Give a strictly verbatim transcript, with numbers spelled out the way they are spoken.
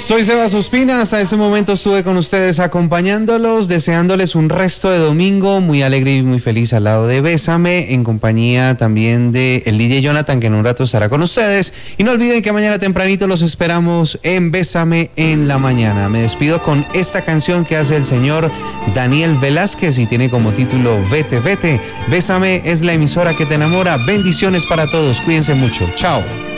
Soy Sebas Ospinas, a este momento estuve con ustedes acompañándolos, deseándoles un resto de domingo muy alegre y muy feliz al lado de Bésame, en compañía también de el D J Jonathan, que en un rato estará con ustedes. Y no olviden que mañana tempranito los esperamos en Bésame en la mañana. Me despido con esta canción que hace el señor Daniel Velázquez y tiene como título Vete, Vete. Bésame es la emisora que te enamora. Bendiciones para todos, cuídense mucho. Chao.